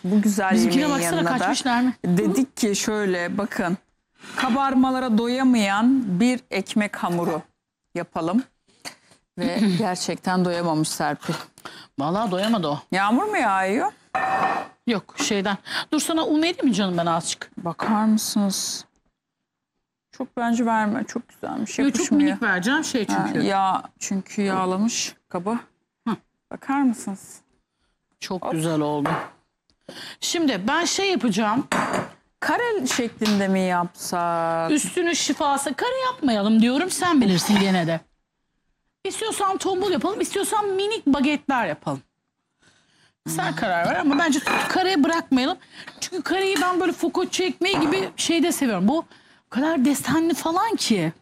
bu güzel Bizimkine yemeğin baksana, yanına da kaçmışlar mı? dedik ki şöyle bakın, kabarmalara doyamayan bir ekmek hamuru yapalım. Ve gerçekten doyamamış Serpil. Vallahi doyamadı o. Yağmur mu yağıyor? Yok şeyden. Dur sana un vereyim mi canım ben azıcık? Bakar mısınız? Çok bence verme. Çok güzelmiş. Yo, çok Yapışmıyor. minik vereceğim şey çünkü. Yağ çünkü yağlamış kabı. Hı. Bakar mısınız? Çok güzel oldu. Şimdi ben şey yapacağım. Kare şeklinde mi yapsak? Üstünü şifası kare yapmayalım diyorum. Sen bilirsin gene de. İstiyorsan tombul yapalım. İstiyorsan minik bagetler yapalım. Sen karar ver ama bence kareye bırakmayalım. Çünkü kareyi ben böyle focaccia ekmeği gibi şeyde seviyorum. Bu o kadar desenli falan ki.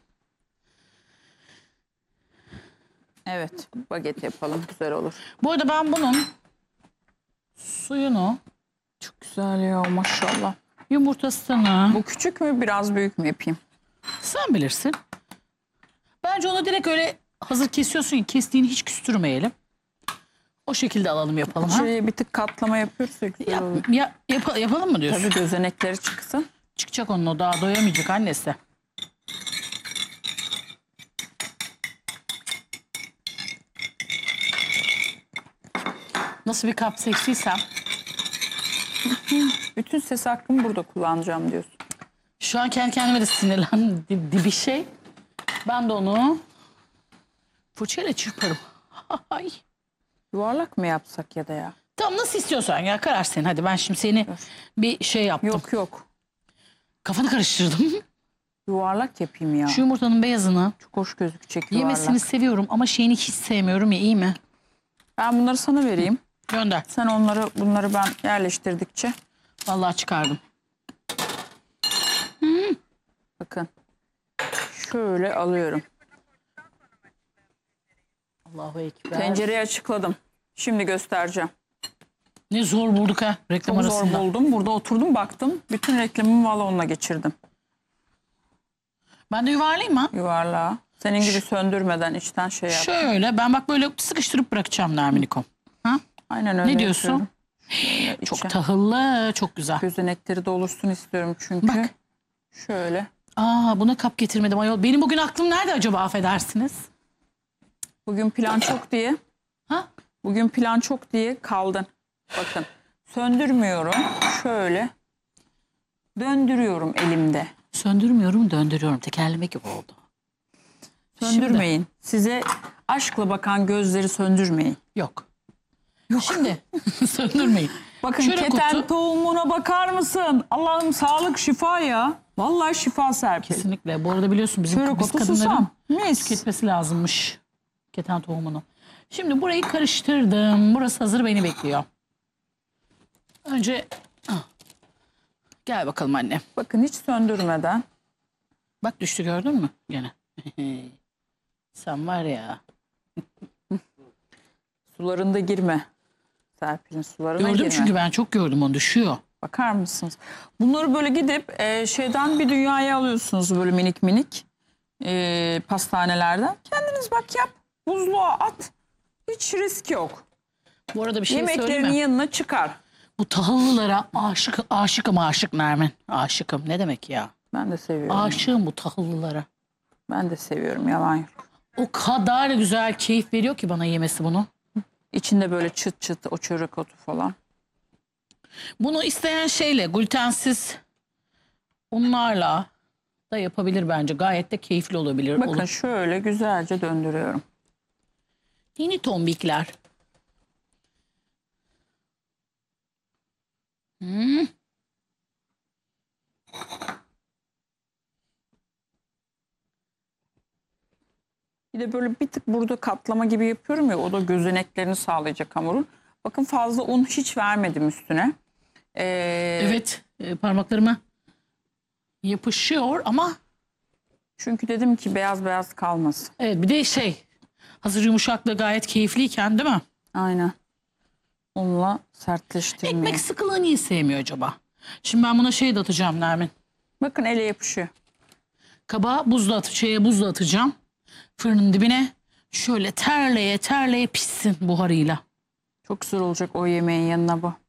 Evet, baget yapalım. Güzel olur. Bu arada ben bunun suyunu, Çok güzel ya, maşallah. yumurtasını Bu küçük mü, biraz büyük mü yapayım? sen bilirsin. Bence onu direkt öyle hazır kesiyorsun ya, kestiğini hiç küstürmeyelim. O şekilde alalım yapalım. Ha? Şuraya bir tık katlama yapıyoruz ya, güzel olur. Yapalım mı diyorsun? Tabii gözenekleri çıksın. Çıkacak onun, o daha doyamayacak annesi. Nasıl bir kap seçtiysem. Bütün ses hakkımı burada kullanacağım diyorsun. Şu an kendi kendime de sinirlendim bir şey. Ben de onu fırçayla çırparım. Ay. Yuvarlak mı yapsak ya da ya? Tamam, nasıl istiyorsan ya, karar senin. Hadi ben şimdi seni bir şey yaptım. Yok yok. Kafanı karıştırdım. Yuvarlak yapayım ya. Şu yumurtanın beyazını Çok hoş gözükecek yemesini yuvarlak. seviyorum ama şeyini hiç sevmiyorum ya, iyi mi? Ben bunları sana vereyim. Gönder. Sen bunları ben yerleştirdikçe. Vallahi çıkardım. Bakın. Şöyle alıyorum. Allahu Ekber. Tencereyi açıkladım. Şimdi göstereceğim. Ne zor bulduk ha reklam Çok arasında. zor buldum. Burada oturdum baktım. Bütün reklamımı valla onunla geçirdim. Ben de yuvarlayayım mı? Yuvarlağa. Senin gibi söndürmeden içten şey yap. Şöyle ben bak böyle sıkıştırıp bırakacağım Nerminiko. Ha? Aynen öyle Ne diyorsun? yapıyorum. Şöyle Çok içe. tahıllı, çok güzel. Gözenekleri de oluşsun istiyorum çünkü. Bak. Şöyle. Aa, buna kap getirmedim ayol. Benim bugün aklım nerede acaba, affedersiniz? Bugün plan çok diye. Ha? Bugün plan çok diye kaldın. Bakın. Söndürmüyorum. Şöyle. Döndürüyorum elimde. Söndürmüyorum, döndürüyorum. Tekerleme gibi oldu. Söndürmeyin. Size aşkla bakan gözleri söndürmeyin. Yok. Şimdi söndürmeyin. Bakın Şöyle keten kutu. tohumuna bakar mısın? Allah'ım sağlık şifa ya. Vallahi şifa Serpil. Kesinlikle. Bu arada biliyorsun bizim Şöyle biz kutu kadınların susam. Mis. tüketmesi lazımmış keten tohumunu. Şimdi burayı karıştırdım. Burası hazır, beni bekliyor. Önce gel bakalım anne. Bakın hiç söndürmeden. Bak düştü, gördün mü? Gene. Sen var ya. Sularında girme. Serpil'in sularına Gördüm girme. çünkü ben çok gördüm, onu düşüyor. Bakar mısınız? Bunları böyle gidip şeyden bir dünyaya alıyorsunuz böyle minik minik pastanelerden. Kendiniz bak yap. Buzluğa at. Hiç risk yok. Bu arada bir şey söyleyeyim Yemeklerinin mi? yanına çıkar. Bu tahıllılara aşık Nermin. Aşıkım ne demek ya? Ben de seviyorum. Aşığım bu tahıllılara. Ben de seviyorum, yalan yok. O kadar güzel keyif veriyor ki bana yemesi bunu. İçinde böyle çıt çıt o çörek otu falan. Bunu isteyen şeyle, glutensiz unlarla da yapabilir bence. Gayet de keyifli olabilir. Bakın şöyle güzelce döndürüyorum. Yeni tombikler. Bir de böyle bir tık burada katlama gibi yapıyorum ya, o da gözeneklerini sağlayacak hamurun. Bakın fazla un hiç vermedim üstüne. Evet, parmaklarıma yapışıyor ama Çünkü dedim ki beyaz beyaz kalmasın. evet, bir de şey, hazır yumuşaklığı gayet keyifliyken değil mi? Aynen. Unla sertleştirmeyin. Ekmek sıkılığı niye sevmiyor acaba? Şimdi ben buna şey de atacağım Nermin. Bakın ele yapışıyor. Kaba buzla atacağım. Fırının dibine şöyle terleye terleye pişsin buharıyla. Çok güzel olacak o yemeğin yanına bu.